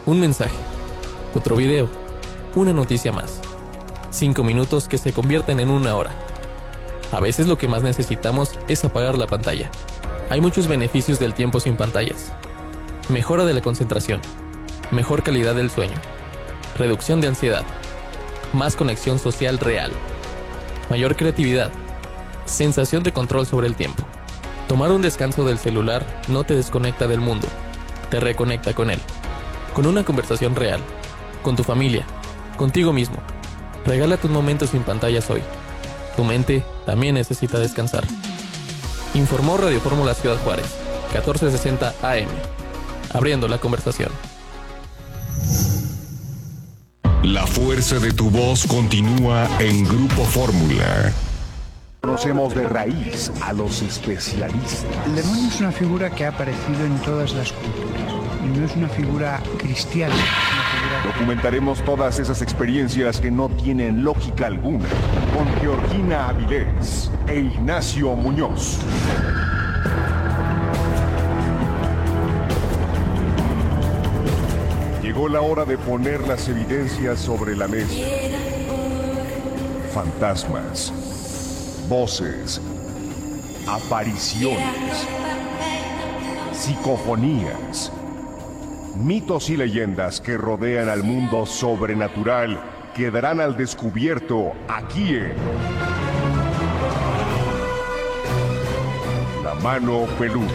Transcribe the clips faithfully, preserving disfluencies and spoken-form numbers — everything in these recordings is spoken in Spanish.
Un mensaje, otro video, una noticia más. Cinco minutos que se convierten en una hora. A veces lo que más necesitamos es apagar la pantalla. Hay muchos beneficios del tiempo sin pantallas. Mejora de la concentración, mejor calidad del sueño, reducción de ansiedad, más conexión social real, mayor creatividad, sensación de control sobre el tiempo. Tomar un descanso del celular no te desconecta del mundo, te reconecta con él. Con una conversación real, con tu familia, contigo mismo. Regálate un momento sin pantallas hoy. Tu mente también necesita descansar. Informó Radio Fórmula Ciudad Juárez, catorce sesenta A M. Abriendo la conversación. La fuerza de tu voz continúa en Grupo Fórmula. Conocemos de raíz a los especialistas. El demonio es una figura que ha aparecido en todas las culturas. Y no es una figura cristiana. Es una figura... Documentaremos todas esas experiencias que no tienen lógica alguna. Con Georgina Avilés e Ignacio Muñoz. Llegó la hora de poner las evidencias sobre la mesa. Fantasmas, voces, apariciones, psicofonías, mitos y leyendas que rodean al mundo sobrenatural quedarán al descubierto aquí en La Mano Peluda.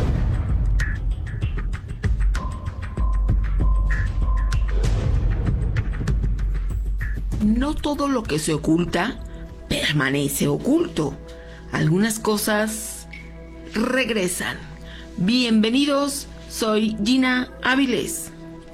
No todo lo que se oculta permanece oculto. Algunas cosas regresan. Bienvenidos, soy Gina Avilés.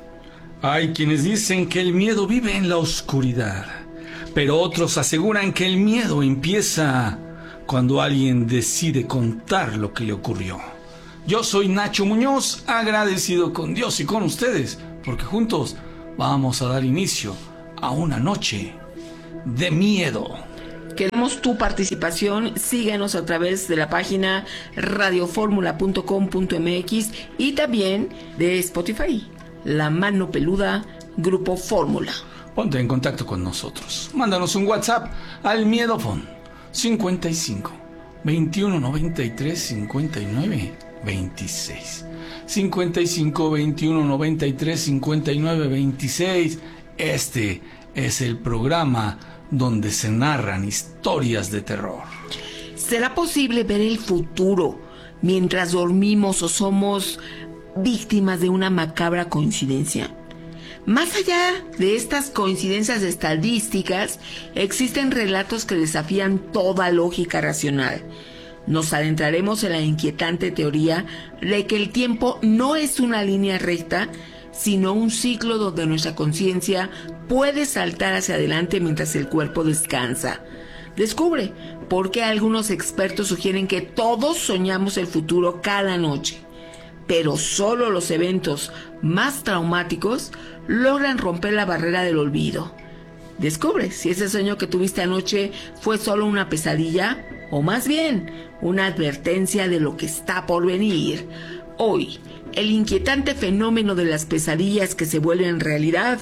Hay quienes dicen que el miedo vive en la oscuridad, pero otros aseguran que el miedo empieza cuando alguien decide contar lo que le ocurrió. Yo soy Nacho Muñoz, agradecido con Dios y con ustedes, porque juntos vamos a dar inicio a una noche de miedo. Queremos tu participación. Síguenos a través de la página radio fórmula punto com punto m x y también de Spotify. La Mano Peluda, Grupo Fórmula. Ponte en contacto con nosotros. Mándanos un WhatsApp al Miedofon cincuenta y cinco, veintiuno noventa y tres, cincuenta y nueve, veintiséis. cincuenta y cinco, veintiuno noventa y tres, cincuenta y nueve, veintiséis. Este es el programa donde se narran historias de terror. ¿Será posible ver el futuro mientras dormimos o somos víctimas de una macabra coincidencia? Más allá de estas coincidencias estadísticas, existen relatos que desafían toda lógica racional. Nos adentraremos en la inquietante teoría de que el tiempo no es una línea recta, sino un ciclo donde nuestra conciencia puede saltar hacia adelante mientras el cuerpo descansa. Descubre por qué algunos expertos sugieren que todos soñamos el futuro cada noche, pero solo los eventos más traumáticos logran romper la barrera del olvido. Descubre si ese sueño que tuviste anoche fue solo una pesadilla o más bien una advertencia de lo que está por venir. Hoy, el inquietante fenómeno de las pesadillas que se vuelven realidad.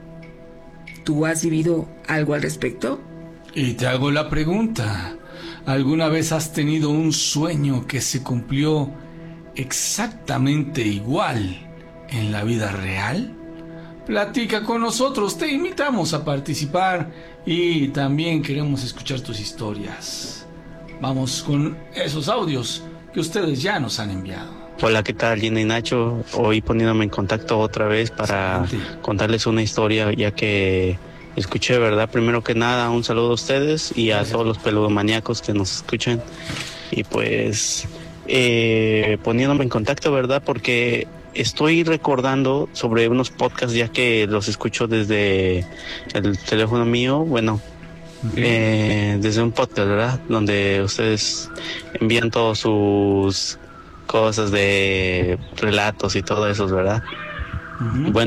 ¿Tú has vivido algo al respecto? Y te hago la pregunta, ¿alguna vez has tenido un sueño que se cumplió exactamente igual en la vida real? Platica con nosotros, te invitamos a participar y también queremos escuchar tus historias. Vamos con esos audios que ustedes ya nos han enviado. Hola, ¿qué tal, Gina y Nacho? Hoy poniéndome en contacto otra vez para sí. contarles una historia, ya que escuché, ¿verdad? Primero que nada, un saludo a ustedes y a Gracias. todos los peludomaníacos que nos escuchan. Y pues, eh, poniéndome en contacto, ¿verdad? Porque estoy recordando sobre unos podcasts, ya que los escucho desde el teléfono mío, bueno, okay. eh, desde un podcast, ¿verdad? Donde ustedes envían todos sus cosas de relatos y todo eso, ¿verdad? Uh-huh. Bueno,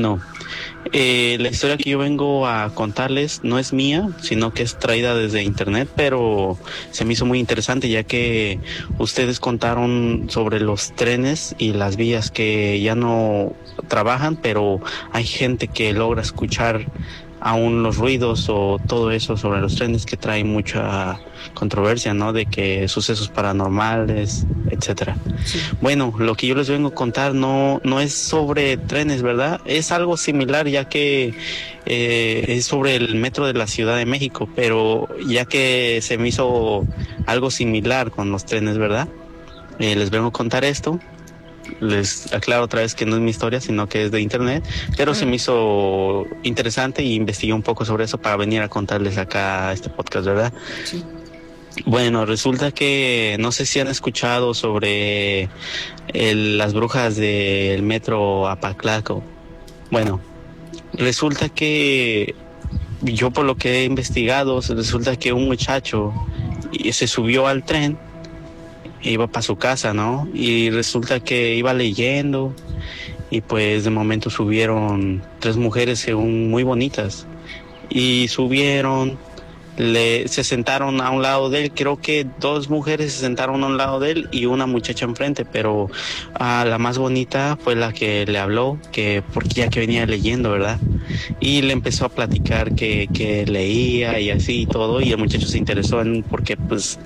Eh, la historia que yo vengo a contarles no es mía, sino que es traída desde internet, pero se me hizo muy interesante ya que ustedes contaron sobre los trenes y las vías que ya no trabajan, pero hay gente que logra escuchar aún los ruidos o todo eso sobre los trenes, que trae mucha controversia, ¿no? De que sucesos paranormales, etcétera. Sí. Bueno, lo que yo les vengo a contar no, no es sobre trenes, ¿verdad? Es algo similar, ya que eh, es sobre el metro de la Ciudad de México, pero ya que se me hizo algo similar con los trenes, ¿verdad? Eh, les vengo a contar esto. Les aclaro otra vez que no es mi historia, sino que es de internet, pero uh-huh. se me hizo interesante y investigué un poco sobre eso para venir a contarles acá este podcast, ¿verdad? Sí. Bueno, resulta que no sé si han escuchado sobre el, las brujas del metro Apacalco. Bueno, resulta que yo, por lo que he investigado, resulta que un muchacho se subió al tren, iba para su casa, ¿no? Y resulta que iba leyendo y pues de momento subieron tres mujeres según muy bonitas y subieron, le, se sentaron a un lado de él. Creo que dos mujeres se sentaron a un lado de él y una muchacha enfrente, pero uh, la más bonita fue la que le habló, que porque ya que venía leyendo, ¿verdad? Y le empezó a platicar que, que leía y así y todo, y el muchacho se interesó en, porque pues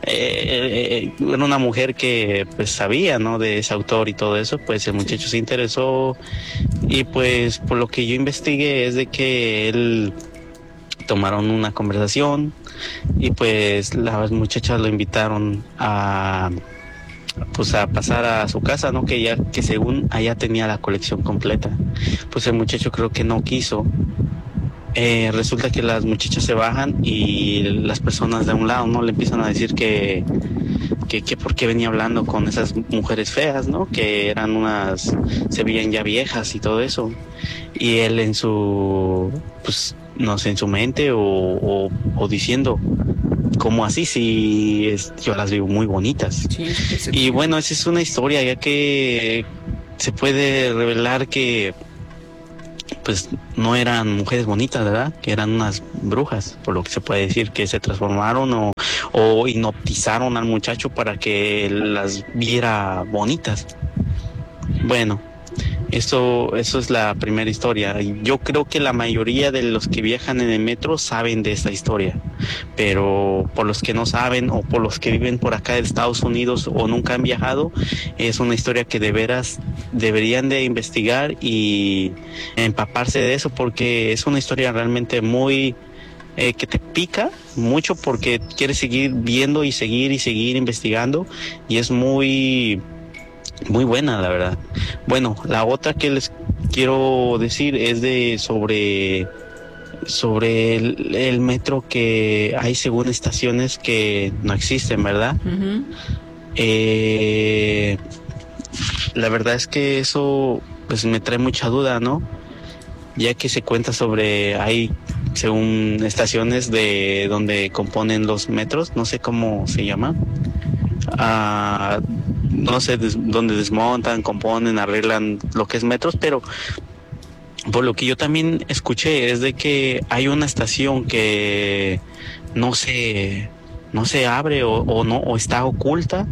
eh, eh, era una mujer que pues sabía, ¿no? De ese autor y todo eso, pues el muchacho se interesó, y pues por lo que yo investigué es de que él tomaron una conversación y pues las muchachas lo invitaron a pues a pasar a su casa, ¿no? Que ya que según allá tenía la colección completa. Pues el muchacho creo que no quiso. Eh, resulta que las muchachas se bajan y las personas de un lado, ¿no? Le empiezan a decir que que, que por qué venía hablando con esas mujeres feas, ¿no? Que eran unas, se veían ya viejas y todo eso. Y él en su, pues, no sé, en su mente o, o, o diciendo, ¿cómo así? Si es, yo las veo muy bonitas. Sí, sí, y bueno, esa es una historia, ya que se puede revelar que pues no eran mujeres bonitas, ¿verdad? Que eran unas brujas, por lo que se puede decir, que se transformaron o, o hipnotizaron al muchacho para que las viera bonitas. Bueno, eso, eso es la primera historia. Yo creo que la mayoría de los que viajan en el metro saben de esta historia, pero por los que no saben o por los que viven por acá de Estados Unidos o nunca han viajado, es una historia que de veras deberían de investigar y empaparse de eso, porque es una historia realmente muy eh, que te pica mucho, porque quieres seguir viendo y seguir y seguir investigando, y es muy muy buena, la verdad. Bueno, la otra que les quiero decir es de sobre sobre el, el metro, que hay según estaciones que no existen, ¿verdad? Uh-huh. Eh, la verdad es que eso pues me trae mucha duda, ¿no? Ya que se cuenta sobre, hay según estaciones de donde componen los metros, no sé cómo se llama. Ah, no sé, des, donde desmontan, componen, arreglan lo que es metros, pero por lo que yo también escuché es de que hay una estación que no se no se abre o, o no o está oculta,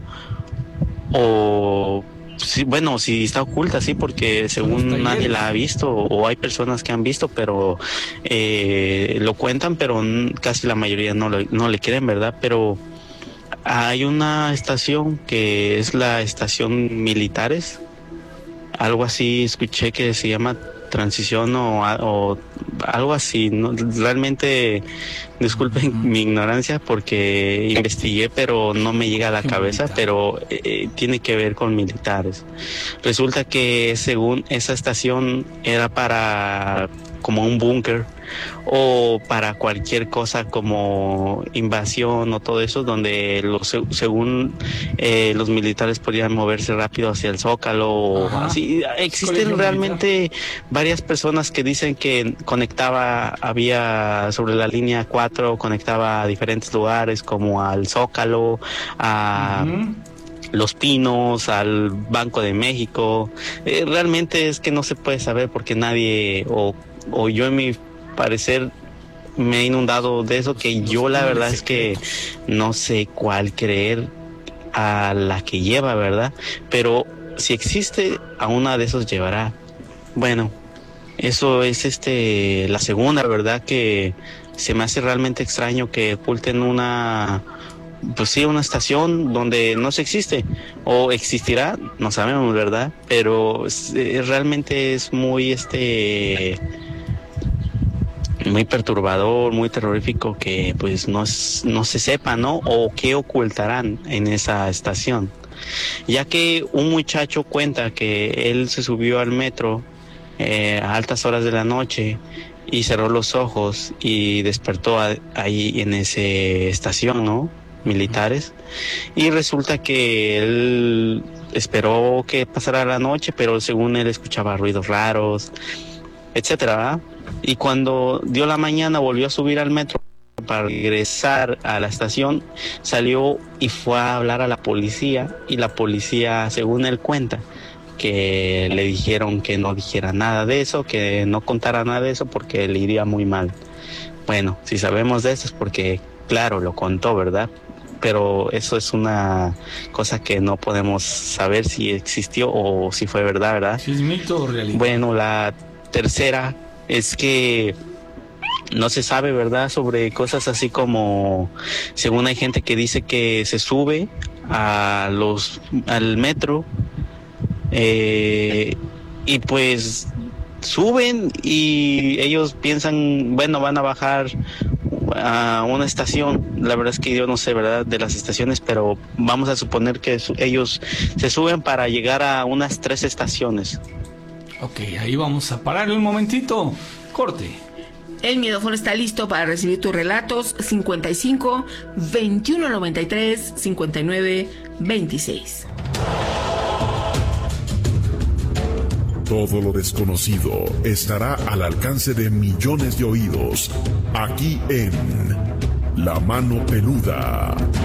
o sí, bueno, si está oculta, sí, porque según nadie la ha visto, o hay personas que han visto, pero eh, lo cuentan, pero casi la mayoría no, lo, no le creen, ¿verdad? Pero hay una estación que es la estación Militares, algo así escuché que se llama Transición o, o algo así, ¿no? Realmente disculpen uh-huh. mi ignorancia porque investigué, pero no me llega a la cabeza, pero eh, tiene que ver con militares. Resulta que según esa estación era para como un búnker o para cualquier cosa como invasión o todo eso, donde los, según eh, los militares podían moverse rápido hacia el Zócalo o así. Existen realmente militar. Varias personas que dicen que conectaba, había sobre la línea cuatro, conectaba a diferentes lugares como al Zócalo, a... Uh-huh. Los Pinos, al Banco de México. Eh, realmente es que no se puede saber porque nadie, o, o yo en mi parecer me he inundado de eso, que yo la verdad es que no sé cuál creer a la que lleva, ¿verdad? Pero si existe, a una de esos llevará. Bueno, eso es este la segunda, ¿verdad? Que se me hace realmente extraño que oculten una, pues sí, una estación donde no se existe, o existirá, no sabemos, ¿verdad? Pero eh, realmente es muy este muy perturbador, muy terrorífico que pues no, no se sepa, ¿no? O qué ocultarán en esa estación. Ya que un muchacho cuenta que él se subió al metro eh, a altas horas de la noche y cerró los ojos y despertó a, ahí en esa estación, ¿no? Militares. Y resulta que él esperó que pasara la noche, pero según él escuchaba ruidos raros, etcétera, ¿verdad? Y cuando dio la mañana volvió a subir al metro para regresar a la estación, salió y fue a hablar a la policía, y la policía, según él cuenta, que le dijeron que no dijera nada de eso, que no contara nada de eso porque le iría muy mal. Bueno, si sabemos de eso es porque, claro, lo contó, ¿verdad? Pero eso es una cosa que no podemos saber si existió o si fue verdad, ¿verdad? Si es mito o realidad. Bueno, la tercera es que no se sabe, ¿verdad?, sobre cosas así como, según hay gente que dice que se sube a los al metro eh, y pues suben y ellos piensan, bueno, van a bajar a una estación. La verdad es que yo no sé, ¿verdad?, de las estaciones, pero vamos a suponer que su, ellos se suben para llegar a unas tres estaciones. Ok, ahí vamos a pararle un momentito. Corte. El Miedófono está listo para recibir tus relatos. Cincuenta y cinco, veintiuno noventa y tres, cincuenta y nueve, veintiséis. Todo lo desconocido estará al alcance de millones de oídos, aquí en La Mano Peluda.